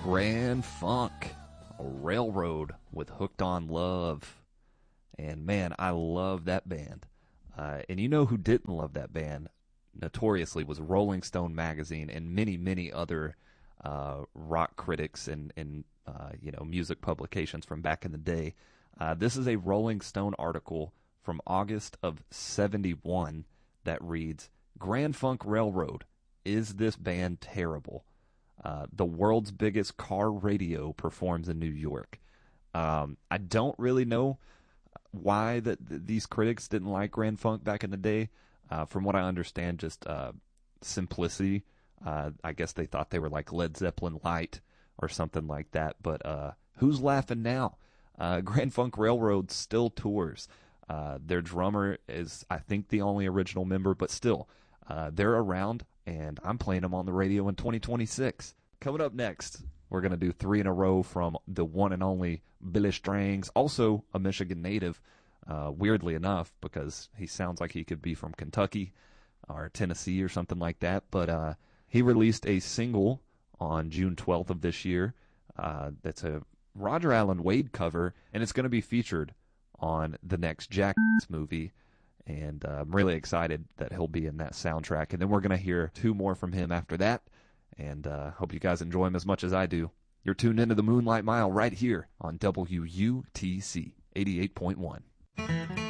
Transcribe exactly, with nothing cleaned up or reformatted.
Grand Funk, a Railroad with Hooked on Love. And man, I love that band. Uh, and you know who didn't love that band notoriously was Rolling Stone magazine and many, many other uh, rock critics and, and uh, you know, music publications from back in the day. Uh, this is a Rolling Stone article from August of seventy-one that reads, Grand Funk Railroad, is this band terrible? Uh, the world's biggest car radio performs in New York. Um, I don't really know why that th- these critics didn't like Grand Funk back in the day. Uh, from what I understand, just uh, simplicity. Uh, I guess they thought they were like Led Zeppelin light or something like that. But uh, who's laughing now? Uh, Grand Funk Railroad still tours. Uh, their drummer is, I think, the only original member, but still, uh, they're around, and I'm playing them on the radio in twenty twenty-six. Coming up next, we're going to do three in a row from the one and only Billy Strings, also a Michigan native, uh, weirdly enough, because he sounds like he could be from Kentucky or Tennessee or something like that. But uh, he released a single on June twelfth of this year uh, that's a Roger Allen Wade cover, and it's going to be featured on the next Jackass movie. And uh, I'm really excited that he'll be in that soundtrack. And then we're going to hear two more from him after that. And uh, hope you guys enjoy him as much as I do. You're tuned into the Moonlight Mile right here on W U T C eighty-eight point one.